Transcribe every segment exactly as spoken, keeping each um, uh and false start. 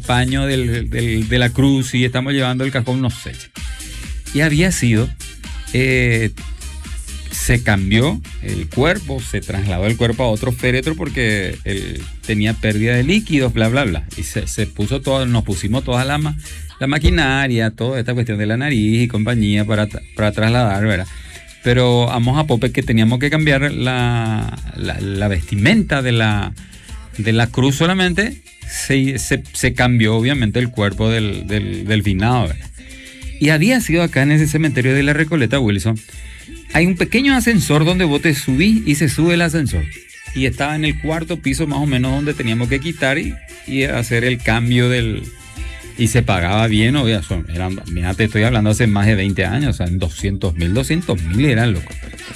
paño del, del, de la cruz y estamos llevando el cajón, no sé. Y había sido, eh, se cambió el cuerpo, se trasladó el cuerpo a otro féretro porque él tenía pérdida de líquidos, bla, bla, bla. Y se, se puso todo, nos pusimos toda la, ma, la maquinaria, toda esta cuestión de la nariz y compañía para, para trasladar, ¿verdad? Pero vamos a Pope que teníamos que cambiar la, la, la vestimenta de la, de la cruz solamente. Se, se, se cambió obviamente el cuerpo del, del, del finado, ¿verdad? Y había sido acá en ese cementerio de la Recoleta, Wilson. Hay un pequeño ascensor donde vos te subís y se sube el ascensor. Y estaba en el cuarto piso más o menos donde teníamos que quitar y, y hacer el cambio del... Y se pagaba bien, obviamente. Eran, mira, te estoy hablando hace más de veinte años, o sea, en doscientos mil, doscientos mil eran locos.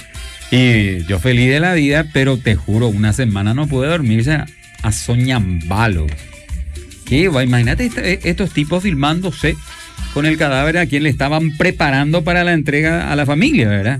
Y yo feliz de la vida, pero te juro, una semana no pude dormirse a soñambalo. ¿Qué? Imagínate este, estos tipos filmándose con el cadáver a quien le estaban preparando para la entrega a la familia, ¿verdad?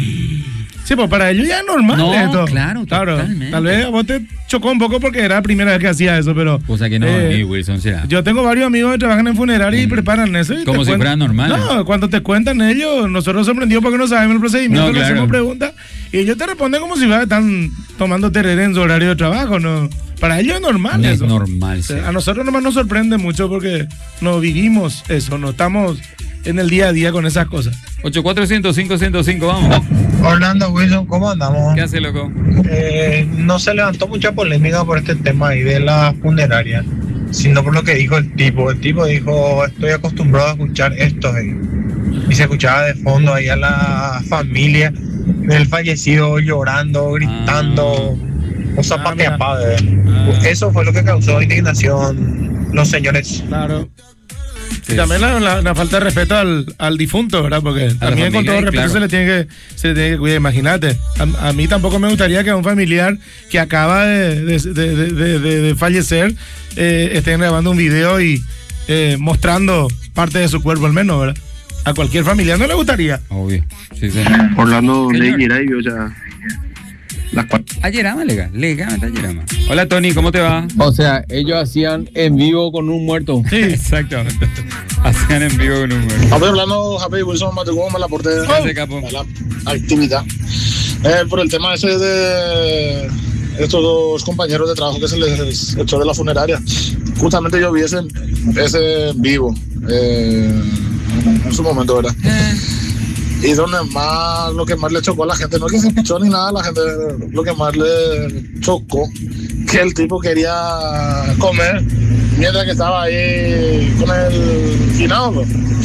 Sí, pues para ellos ya es normal no, esto. Claro, claro, totalmente. Tal vez a vos te chocó un poco porque era la primera vez que hacía eso, pero... O sea que no, eh, a mí, Wilson, será. Yo tengo varios amigos que trabajan en funerarias mm. y preparan eso. Y como si fuera normal. No, cuando te cuentan ellos, nosotros sorprendidos porque no sabemos el procedimiento, no, claro. le hacemos preguntas y ellos te responden como si están tomando tereré en su horario de trabajo, ¿no? Para ellos es normal no eso. Es normal, sí. O sea, a nosotros nomás nos sorprende mucho porque no vivimos eso, no estamos en el día a día con esas cosas. ocho cuatro cero cero cinco cero cinco, vamos. Orlando, Wilson, ¿cómo andamos? ¿Qué hace, loco? Eh, no se levantó mucha polémica por este tema ahí de la funeraria, sino por lo que dijo el tipo. El tipo dijo, estoy acostumbrado a escuchar esto ahí. Y se escuchaba de fondo ahí a la familia del fallecido llorando, gritando, ah. o zapatea padre. Ah. Eso fue lo que causó indignación los señores. Claro. Sí. Y también la, la, la falta de respeto al, al difunto, ¿verdad? Porque a también con todo respeto claro. se le tiene que se le tiene que cuidar. Imagínate, a, a mí tampoco me gustaría que a un familiar que acaba de, de, de, de, de, de fallecer eh, estén grabando un video y eh, mostrando parte de su cuerpo al menos, ¿verdad? A cualquier familiar no le gustaría. Obvio. Sí, sí. Orlando, Leguiraigo, o sea... Las cuatro. Ayer ama, lega, lega, ayer ama. Hola Tony, ¿cómo te va? O sea, ellos hacían en vivo con un muerto. Sí, exactamente. Hacían en vivo con un muerto. A ver, hablando, Javi Wilson, me la aporté oh. la actividad. Eh, por el tema ese de estos dos compañeros de trabajo que se les echó de la funeraria. Justamente yo vi ese, ese en vivo. Eh, en su momento, ¿verdad? Eh. Y donde más, lo que más le chocó a la gente, no es que se pichó ni nada, la gente, lo que más le chocó, que el tipo quería comer mientras que estaba ahí con el finado.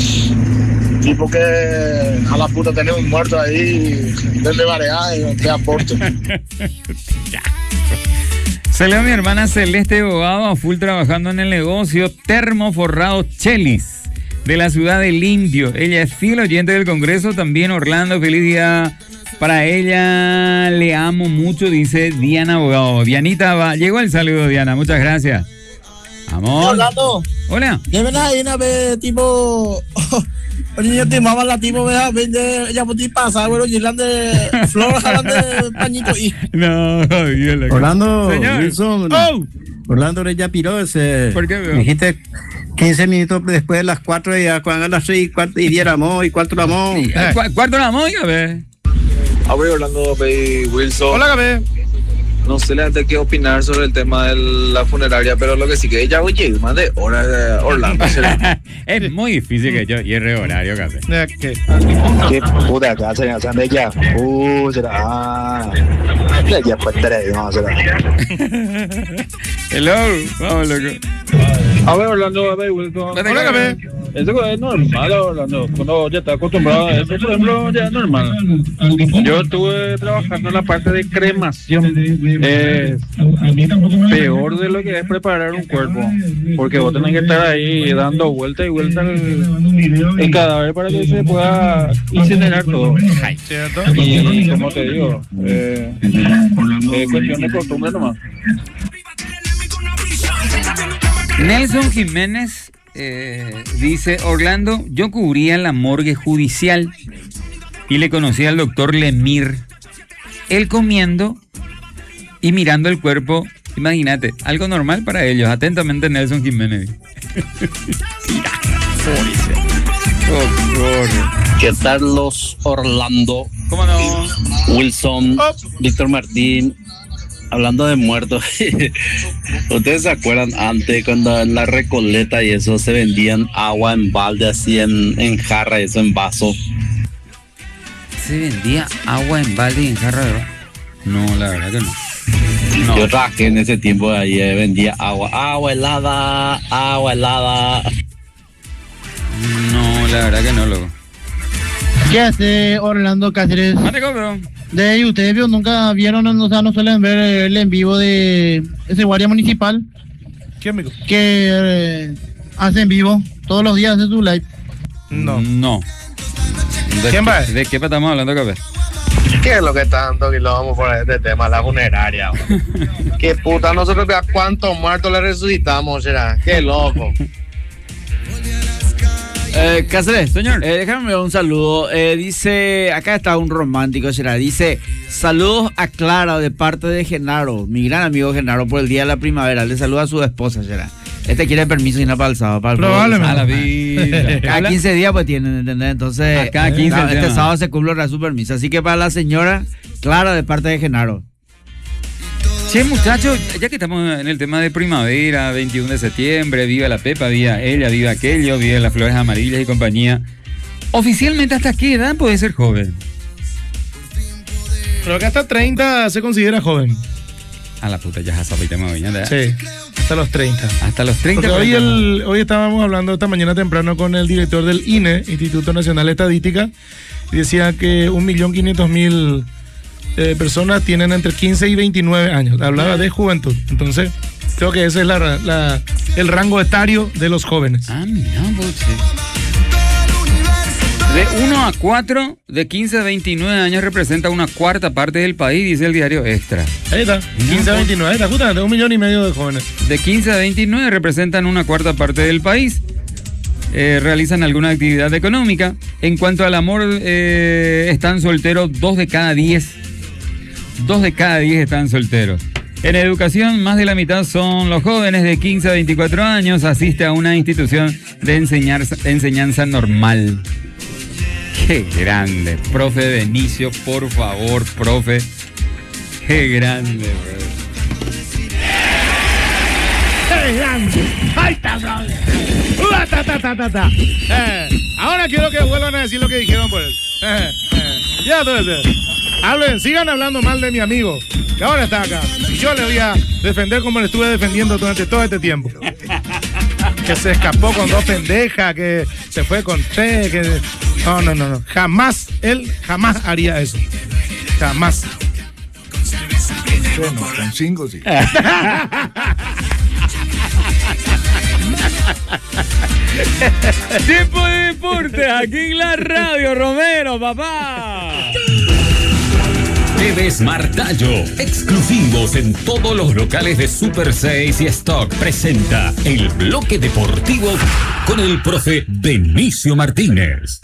Tipo que a la puta tenía un muerto ahí, desde Barea y de aporte. Salió mi hermana Celeste Bogado a full trabajando en el negocio Termoforrado Chelis de la ciudad de Limpio. Ella es fiel oyente del Congreso. También Orlando, feliz día para ella. Le amo mucho, dice Diana Abogado. Dianita, va. Llegó el saludo, Diana. Muchas gracias. Vamos. Orlando. Hola. ¿Qué ven ahí una vez, tipo... Oye, yo te mamá la tipo, vea, vende, ya por ti pasa, bueno, llenan de flores, jalan de pañito y... No, Dios, Orlando, señor. Wilson. Oh. Orlando ya piró ese... ¿Por qué, veo? Me dijiste quince minutos después de las cuatro y ya cuando a las seis cuarto, y diéramos y cuarto ramón. Sí, eh. cu cuarto ramón, ya ve. A ver, Orlando, ve, Wilson. Hola, Gabe. No sé la qué opinar sobre el tema de la funeraria, pero lo que sí que ella oye, más de hora de Orlando. Es muy difícil que yo hierre horario, casi. ¿Qué? ¿Qué puta que hacen? ¿Hacen de ella? Uh, será. Ah, ya pues tres, no será. Hello, vamos, loco. A ver, Orlando, a ver, Wilson. Hola, Gabe. Eso es normal, Orlando. Cuando ya está acostumbrado a eso, por ejemplo, ya es normal. Yo estuve trabajando en la parte de cremación. Es peor de lo que es preparar un cuerpo. Porque vos tenés que estar ahí dando vuelta y vuelta el, el cadáver para que se pueda incinerar todo. Y como te digo, eh, es cuestión de costumbre nomás. Nelson Jiménez eh, dice, Orlando, yo cubría la morgue judicial y le conocí al doctor Lemir. Él comiendo y mirando el cuerpo, imagínate, algo normal para ellos. Atentamente, Nelson Jiménez. ¿Qué tal los Orlando? ¿Cómo no? Wilson, oh. Víctor Martín. Hablando de muertos, ¿ustedes se acuerdan antes cuando en la Recoleta y eso se vendían agua en balde así en, en jarra y eso en vaso? ¿Se vendía agua en balde y en jarra de vaso? No, la verdad que no. no. Yo trabajé en ese tiempo de ahí, vendía agua, agua helada, agua helada. No, la verdad que no, loco. ¿Qué hace Orlando Cáceres? ¿Dónde compro? De ahí, ¿ustedes vio, nunca vieron, o sea, no suelen ver el en vivo de ese guardia municipal? ¿Qué amigo? Que eh, hace en vivo, todos los días hace su live. No. No. ¿De ¿Quién qué, va? ¿De qué estamos hablando, Capé? ¿Qué es lo que tanto quilombo por este tema, la funeraria? Qué puta, nosotros a cuántos muertos le resucitamos, será. Qué loco. Eh, Cáceres, señor, eh, déjame dar un saludo. Eh, dice, acá está un romántico, será. Dice, saludos a Clara de parte de Genaro, mi gran amigo Genaro, por el día de la primavera. Le saluda a su esposa, será. Este quiere permiso y no para el sábado. Para el Probablemente. A la vida. Cada quince días pues tienen, ¿entendés? Entonces, a cada quince no, este días. sábado se cumple su permiso. Así que para la señora Clara de parte de Genaro. Che, muchachos, ya que estamos en el tema de primavera, veintiuno de septiembre, viva la Pepa, viva ella, viva aquello, viva las flores amarillas y compañía. Oficialmente, ¿hasta qué edad puede ser joven? Creo que hasta treinta se considera joven. A la puta, ya sabes, tema de mañana. Sí, hasta los treinta. Hasta los treinta. Porque hoy, el, hoy estábamos hablando esta mañana temprano con el director del I N E, Instituto Nacional de Estadística, y decía que un millón quinientos mil Eh, personas tienen entre quince y veintinueve años. Hablaba de juventud. Entonces, creo que ese es la, la, el rango etario de los jóvenes. Ah, mira, vos, sí. De uno a cuatro, de quince a veintinueve años, representa una cuarta parte del país, dice el diario Extra. Ahí está, quince a veintinueve, ahí está, justamente, un millón y medio de jóvenes. De quince a veintinueve representan una cuarta parte del país. Eh, realizan alguna actividad económica. En cuanto al amor, eh, están solteros dos de cada diez. Dos de cada diez están solteros. En educación, más de la mitad son los jóvenes de quince a veinticuatro años. Asiste a una institución de enseñanza, enseñanza normal. Qué grande. Profe Benicio, por favor, profe. Qué grande, bro. ¡Qué grande! ¡Ahí está, brother! ¡Ua, ta, ta, ta, ta, ta! Eh, ahora quiero que vuelvan a decir lo que dijeron por él. Eh, eh, ya, entonces. Hablen, sigan hablando mal de mi amigo, que ahora está acá. Y yo le voy a defender como le estuve defendiendo durante todo este tiempo. Que se escapó con dos pendejas, que se fue con tres, que... No, no, no, no. Jamás, él jamás haría eso. Jamás. Bueno, con cinco sí. Tiempo de deportes aquí en la radio, Romero, papá. Bebes Martallo, exclusivos en todos los locales de Super seis y Stock, presenta el bloque deportivo con el profe Benicio Martínez.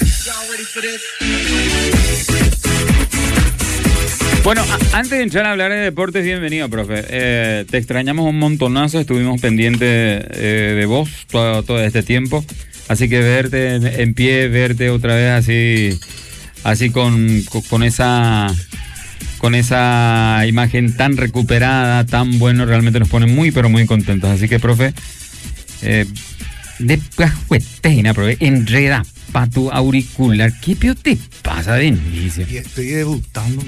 Bueno, a- antes de entrar a hablar de deportes, bienvenido, profe. Eh, te extrañamos un montonazo, estuvimos pendientes eh, de vos todo, todo este tiempo. Así que verte en, en pie, verte otra vez así, así con, con, con esa... con esa imagen tan recuperada, tan bueno, realmente nos pone muy, pero muy contentos. Así que, profe, eh, de pajuetena, profe, enreda pa' tu auricular. ¿Qué pio te pasa, Benicio? Y estoy debutando.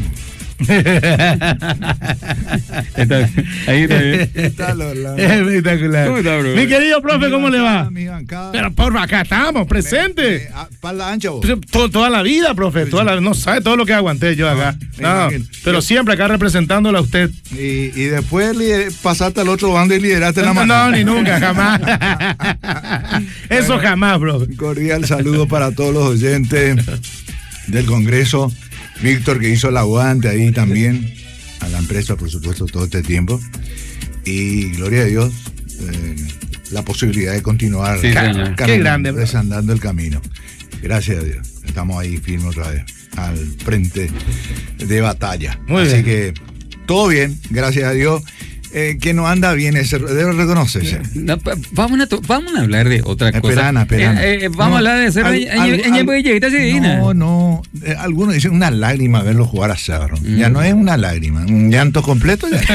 Está, ahí está bien. Está lo- la- Espectacular. ¿Cómo está, bro? Mi querido profe, ¿cómo le va? Mi bancada. Pero por acá estamos, presente. Para la ancha, vos. Pues, to- toda la vida, profe, toda la, no sabe todo lo que aguanté yo acá. me No, imagino. pero siempre acá representándola a usted. Y, y después lider- pasaste al otro bando y lideraste la No, mano. no, ni nunca, jamás. Eso jamás, profe. Un cordial saludo para todos los oyentes del Congreso. Víctor, que hizo el aguante ahí también. A la empresa, por supuesto, todo este tiempo. Y gloria a Dios, eh, la posibilidad de continuar Sí, señor. Qué grande, bro. desandando el camino. Gracias a Dios. Estamos ahí firmes otra vez, al frente de batalla. Muy Así bien. que todo bien, gracias a Dios. eh, que no anda bien, ese debe reconocerse. No, vamos, a to- vamos a hablar de otra cosa. Esperana, esperana. Eh, eh, vamos No, a hablar de Cerro. al- en- al- en- en- al- en- en- No, no. Eh, algunos dicen una lágrima verlo jugar a Cerro. Mm. Ya no es una lágrima, un llanto completo ya.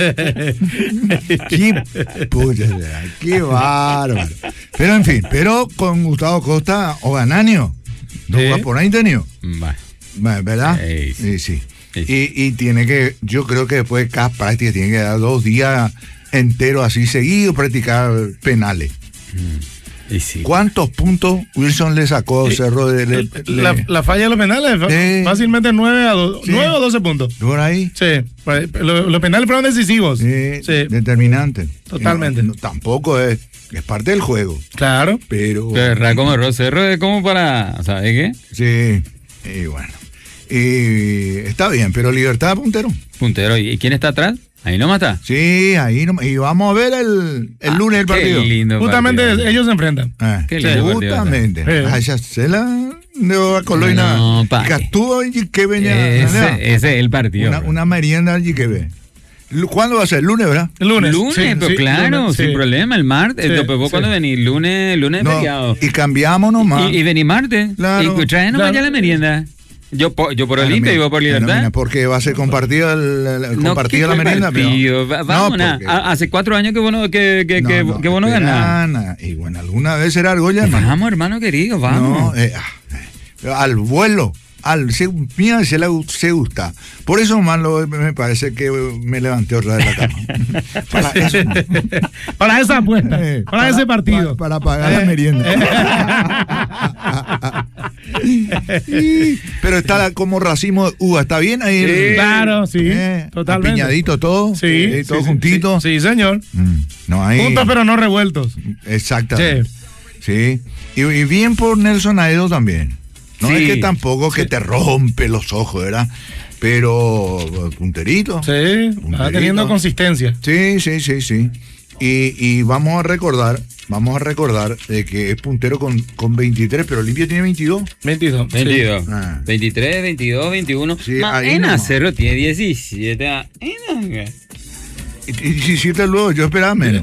Qué pucha, qué bárbaro. Pero en fin, pero con Gustavo Costa o Gananio. ¿No va por ahí, tenido? ¿Verdad? Sí, sí. sí. Y, y tiene que, yo creo que después de cada práctica tiene que dar dos días enteros así seguidos, practicar penales. Mm. Y sí. ¿Cuántos puntos Wilson le sacó a Cerro de le, la, le, la falla de los penales, Sí. fácilmente nueve a do- Sí. nueve o doce puntos. ¿Por ahí? Sí, los, los penales fueron decisivos. Sí, sí. Determinantes. Totalmente. No, no, tampoco es, es parte del juego. Claro. Pero. Pero como error, Cerro es como para, ¿sabes qué? Sí, y bueno. Y está bien, pero Libertad puntero. Puntero, ¿y quién está atrás? Ahí nomás está. Sí, ahí nomás. Y vamos a ver el, el Ah, lunes el qué partido. lindo Justamente partido. ellos se enfrentan. Ah, Qué lindo partido, justamente. ¿no? A esa cela de Coloina. No, pa. Castúa y que venía. Ese, ese es el partido. Una, bro. una merienda allí que ve. ¿Cuándo va a ser? ¿El lunes, verdad? El lunes. Lunes, Sí, pero sí, claro, lunes, sin sí. problema, el martes. Sí, Después vos sí. cuando venís, lunes, lunes No, feriado. y cambiamos nomás. Y, y vení martes. Claro, y trae nomás claro. ya la merienda. Yo, po- yo por Ah, no, Olimpia y mira, vos por ah, no, Libertad. mira, porque va a ser compartida, el, el- No, compartida ¿qué la merienda. partido? Va- Vamos, No, na, porque- a- hace cuatro años que vos no, que, que, No, que, no, que vos no ganás. Esperana. Y bueno, alguna vez será argolla, hermano. Vamos, hermano querido, vamos. No, eh, ah, eh, al vuelo, al se, mira, se, la, se gusta. Por eso, malo, me parece que me levanté otra vez de la cama. Para eso. Para esa apuesta, Eh, para, ese partido. Para, para pagar la merienda. Sí, pero está la- como racimo de uva, ¿está bien ahí? Sí, claro, sí, totalmente. Apiñadito todo, Sí, eh, todo sí, sí, juntito. Sí, sí, señor. Mm, no hay. Juntos pero no revueltos. Exactamente. Sí. Y, y bien por Nelson Aedo también. No Sí. es que tampoco que te rompe los ojos, ¿verdad? Pero eh, punterito. Sí, va Punterito. teniendo consistencia. Sí, sí, sí, sí. Y, y vamos a recordar, vamos a recordar de que es puntero con, con veintitrés, pero Olimpia tiene veintidós. veintidós. veintidós. Ah. veintitrés, veintidós, veintiuno. Sí, Ma, ahí en nomás. Cerro tiene diecisiete. ah, en- Y diecisiete luego, yo esperaba menos.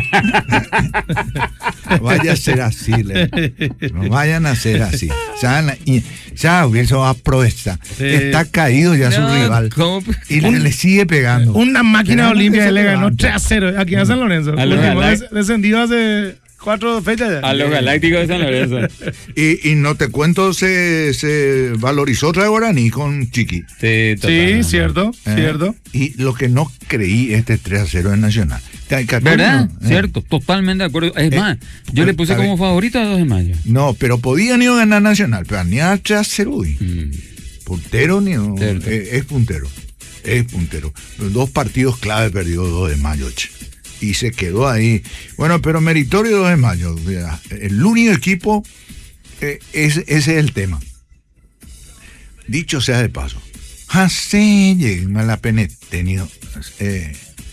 No vaya a ser así, le- no vayan a ser así. Ya, y- ya Wilson aprovecha. Sí. Está caído ya su No, rival. ¿cómo? Y le, le sigue pegando. Una máquina Esperando Olimpia que le se ganó levante. tres a cero aquí en San Lorenzo. A los Último Galac- des- descendido hace cuatro fechas ya. A los Galácticos de San Lorenzo. Y, y no te cuento, se, se valorizó otra Guaraní con Chiqui. Sí, Sí, total. cierto, ¿eh? cierto. Y lo que no creí, este tres a cero en Nacional. ¿Verdad? ¿Eh? Cierto, totalmente de acuerdo. Es Eh, más, yo le puse está como bien. favorito a dos de mayo. No, pero podían ir a ganar Nacional, pero ni a tres a cero. uy. Mm. Puntero ni no, Cierto. eh, es puntero. Es puntero. Los dos partidos clave perdió dos de mayo. Che. Y se quedó ahí. Bueno, pero meritorio dos de mayo. Mira, el único equipo, eh, ese, ese es el tema. Dicho sea de paso. Así me la pena tenido. Eh,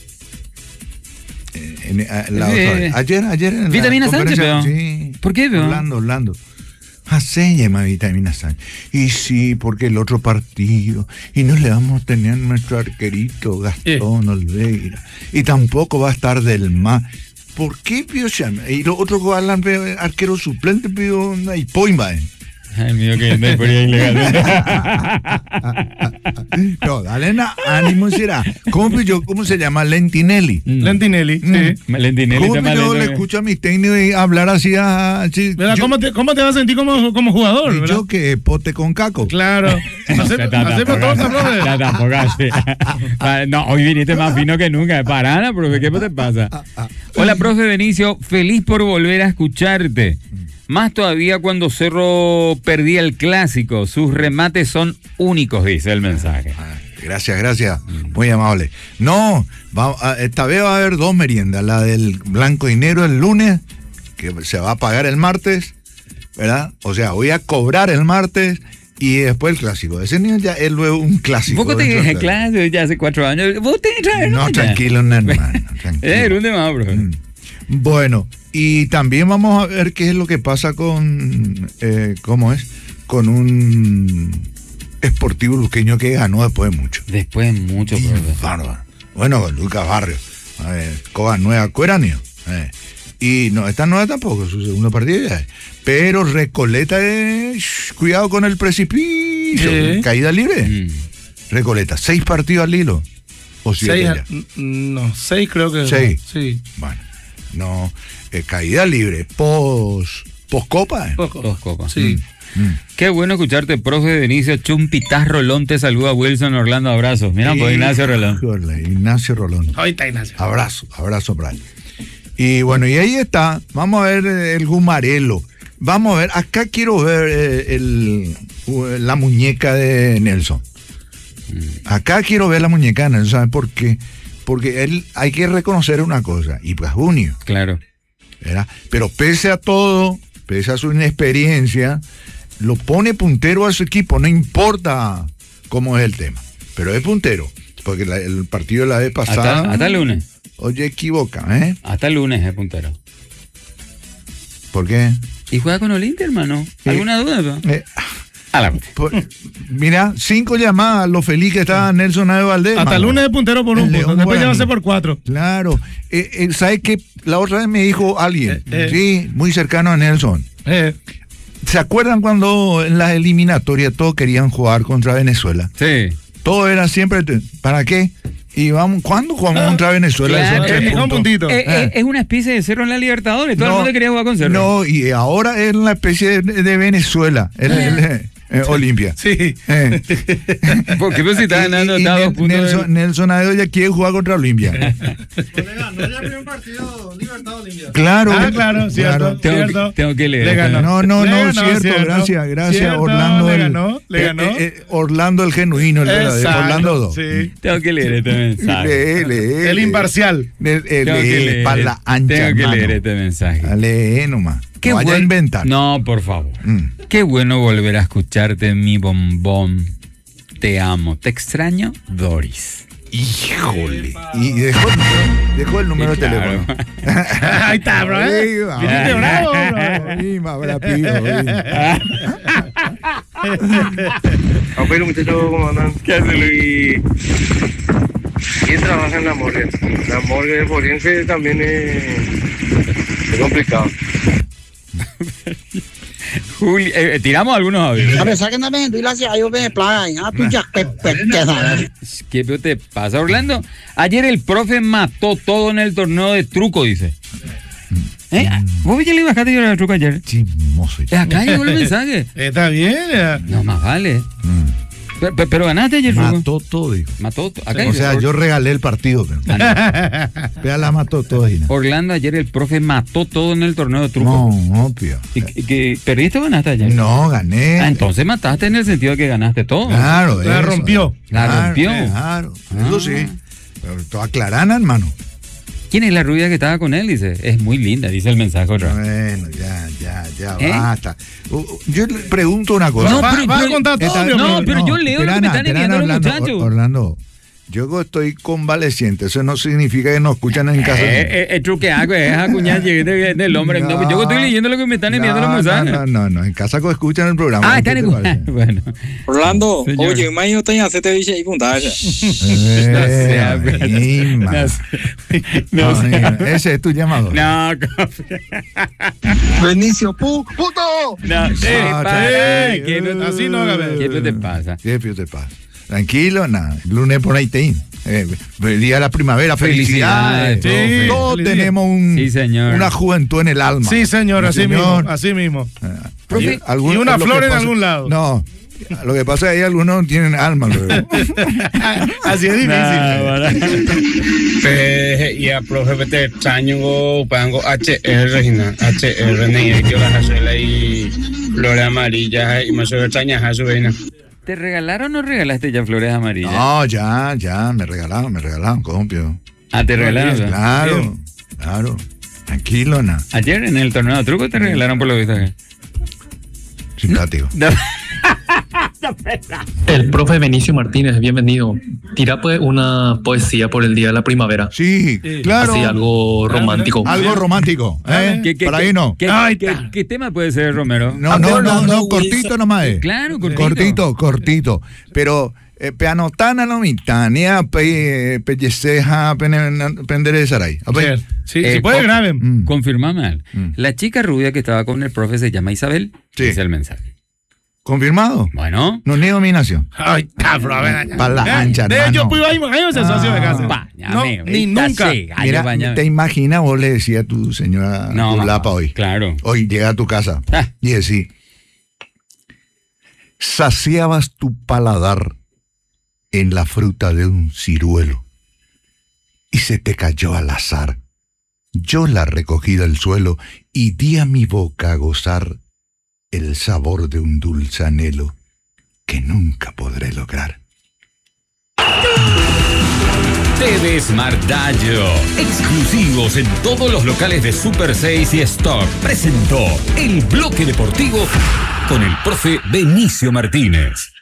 eh, en- a- la otra Eh, vez. ayer, ayer en la Vitamina Sánchez, conferencia- pero. sí. ¿Por qué, pero? Orlando, Orlando. Así llama Vitamina Sánchez. Y sí, porque el otro partido. Y no le vamos a tener a nuestro arquerito Gastón Olveira. Y tampoco va a estar del más. ¿Por qué, Pío Chame? Y los otros jugadores, pe- arquero suplente, Pío, y Poimba. eh. Ay, mío, que anda por ahí ilegal. No, dale na- ánimo, será. ¿Cómo, yo, ¿Cómo se llama? Lentinelli. Lentinelli, sí. Mm. Lentinelli ¿Cómo está que mal yo lento le que- escucho a mis técnicos y hablar así? así ¿Verdad? yo, ¿Cómo, te, ¿Cómo te vas a sentir como, como jugador? y ¿verdad? yo que pote con caco. Claro. Hace- Ya, ta- hacemos tampoco- todo, profe. ya, tampoco así. Ah, No, hoy viniste más fino que nunca. Parada, profe, ¿qué te pasa? Hola, profe Benicio, feliz por volver a escucharte. Más todavía cuando Cerro perdía el clásico. Sus remates son únicos, dice el mensaje. Ah, Gracias, gracias. Muy amable. No, va- a- esta vez va a haber dos meriendas. La del blanco y negro el lunes, que se va a pagar el martes, ¿verdad? O sea, voy a cobrar el martes y después el clásico. Ese niño ya es luego un clásico. ¿Vos te dentro del dije clase ya hace cuatro años? ¿Vos te traes? No, tranquilo, no, hermano. Tranquilo. Eh, era un tema, profe. Mm. Bueno, y también vamos a ver qué es lo que pasa con, eh, ¿cómo es? Con un Sportivo Luqueño que ganó después de mucho. Después de mucho, Y profe. bárbaro. Bueno, con Lucas Barrios. A ver, Coba Nueva Cueranio. Eh. Y no, esta no es tampoco su segundo partido ya. Pero Recoleta, eh, shh, cuidado con el precipicio. Sí. Caída libre. Mm. Recoleta, seis partidos al hilo. O siete Seis, ya. n- no, seis creo que. Seis. Sí. Bueno, no. Eh, caída libre. Pos, poscopa. Eh. Poco. Dos copas. Sí. Mm. Qué bueno escucharte, profe Benicio. Chumpitas Rolón te saluda Wilson Orlando, abrazos. Mira, pues Ignacio Rolón. Híjole, Ignacio Rolón. Ahorita, Ignacio. Abrazo, abrazo para él. Y bueno, y ahí está. Vamos a ver eh, el Gumarelo. Vamos a ver, acá quiero ver eh, el, uh, la muñeca de Nelson. Acá quiero ver la muñeca de Nelson, ¿sabes por qué? Porque él, hay que reconocer una cosa, y pues junio. Claro. ¿Verdad? Pero pese a todo, pese a su inexperiencia, lo pone puntero a su equipo, no importa cómo es el tema. Pero es puntero, porque la- el partido de la vez pasada... Hasta, hasta el lunes. Oye, equivoca, ¿eh? Hasta el lunes es puntero. ¿Por qué? Y juega con Olimpia, hermano. ¿Alguna duda? Pa? Eh, A la... por- mira, cinco llamadas, lo feliz que está Nelson Ayo Valdés. Hasta el mano. lunes de puntero por un El punto. León Después ya va a Guaraní. ser por cuatro. Claro. Eh, eh, ¿Sabes qué? La otra vez me dijo alguien, Eh, eh. sí, muy cercano a Nelson. Eh, ¿Se acuerdan cuando en las eliminatorias todos querían jugar contra Venezuela? Sí. Todo era siempre, ¿para qué? Y vamos, ¿cuándo jugamos contra Venezuela? Claro, Son tres eh, un puntos. puntito. Eh, eh, Eh. es una especie de Cerro en la Libertadores. Todo el mundo quería jugar con Cerro. No, y ahora es una especie de, de Venezuela, el, el, eh, eh, Olimpia. Sí. Eh. Porque pues si está ganando, Y- y está a dos Nel- puntos. Nelson, de- Nelson Ayo ya quiere jugar contra Olimpia. No es el primer partido Libertad Olimpia. Claro. Ah, claro, cierto. Tengo, cierto. que, tengo que leer. Le ganó. No, no, Le no, ganó, cierto, cierto. gracias, gracias, Cierto, Orlando. le el- ganó, le eh, ganó. eh, eh, Orlando el genuino, el verdadero. Exacto, Orlando dos. sí. Tengo que leer este mensaje. Lee, lee, El lee. imparcial. Lee, lee, Tengo que leer. para la ancha, Tengo que hermano. leer este mensaje. Ah, lee nomás. Qué No vaya a buen- inventar. No, por favor. Mm. Qué bueno volver a escucharte, mi bombón. Te amo. Te extraño, Doris. Híjole. Y dejó, dejó el número Sí, de claro. teléfono. Ahí está, bro. ¿eh? Sí, va. Viniste bravo, bro. Sí, me habrá pedido, sí. Abuelo, muchachos, ¿cómo andan? ¿Qué hacen, Luis? ¿Quién trabaja en la morgue? La morgue de forense también es, es complicado. Juli, eh, tiramos algunos audios. A pesar que no me doy si yo me plaga, ah, pincha, que sabes. ¿Qué te pasa, Orlando? Ayer el profe mató todo en el torneo de truco, dice. ¿Eh? ¿Vos ya le bajaste yo el truco ayer? Chismoso. Acá llegó el mensaje. Está bien. ya. No, más vale. Pero, pero- pero ganaste ayer, truco. Mató todo, dijo. Mató todo. Acá O dice, sea, Or- yo regalé el partido. pero- Vea, la mató todo. Gina. Orlando, ayer el profe mató todo en el torneo de truco. No, obvio. ¿Y, y que perdiste o ganaste ayer? No, gané. Ah, entonces mataste en el sentido de que ganaste todo. Claro, La eso. rompió. La Claro, rompió. Claro, Ah. eso sí. Pero toda clarana, hermano. ¿Quién es la rubia que estaba con él? Dice, es muy linda, dice el mensaje otra vez. Bueno, ya, ya, ya, ¿Eh? basta. Uh, uh, yo le pregunto una cosa. No, Va- pero va yo- a contar todo, Esta- mi no, amor. pero yo leo lo que me están enviando los Orlando, muchachos. Or- Orlando, yo estoy convaleciente. Eso no significa que nos escuchan en casa. Eh, eh, el truque hago es acuñar de- del hombre. No, No. yo estoy leyendo lo que me están enviando los no, mensajes. no, no, no, en casa que escuchan el programa. Ah, ¿qué están te en parece? Bueno. Orlando, Señor. oye, más yo tengo que te y puntaje. Eh, No sea, ahí, no man. sea- No, no sea- mira, ese es tu llamado. No, Benicio, pu, puto. no, sí, No, para, sí. ¿qué no- Así no, Gabriel. ¿Qué no te pasa? ¿Qué te pasa? Tranquilo, nada. El lunes por ahí te eh, el día de la primavera, felicidades. Felicidades, Sí, Todos felicidades. tenemos un, Sí, señor. una juventud en el alma. Sí, señor, Sí, así señor. mismo. Así mismo. Ah, Profe, hay algunos- y una lo flor que en pasa- algún lado. No, lo que pasa es que algunos no tienen alma. luego. Así es difícil. Pues, y a profe te extraño, pango H R, Regina, H R, ni yo la hacer y flores amarillas y más sobre extrañas a su veina. ¿Te regalaron o no regalaste ya flores amarillas? No, ya, ya, me regalaron, me regalaron, compio. Ah, te regalaron. ¿verdad? Claro, claro. Tranquilo, na. Ayer en el torneo de truco te regalaron por lo visto. ¿qué? Simpático. El profe Benicio Martínez, bienvenido. Tira pues una poesía por el día de la primavera. Sí, claro. Así algo romántico. Algo romántico, ¿eh? ¿Qué, qué, Por qué- ahí no. ¿qué, Ahí qué- está. qué tema puede ser, Romero? No, no, no, no, cortito nomás es. Claro, cortito. Cortito, cortito. Pero Eh, Peanotana no mitania, pe, pelleceja, penderezaray. Sí, si puede grave. Mm. Confirmame. Mm. La chica rubia que estaba con el profe se llama Isabel. Sí. Dice el mensaje. ¿Confirmado? Bueno. No ni dominación. Ay, cabrón. Para la ancha, de hermano. Yo pude ir a ese socio de casa. Bañame, no, ni nunca. Mira, te imaginas, vos le decías a tu señora no, tu lapa hoy. Claro. Hoy llega a tu casa ah. y decís, saciabas tu paladar en la fruta de un ciruelo y se te cayó al azar. Yo la recogí del suelo y di a mi boca a gozar el sabor de un dulce anhelo que nunca podré lograr. Té de Smartallo, exclusivos en todos los locales de Super seis y Stock, presentó el bloque deportivo con el profe Benicio Martínez.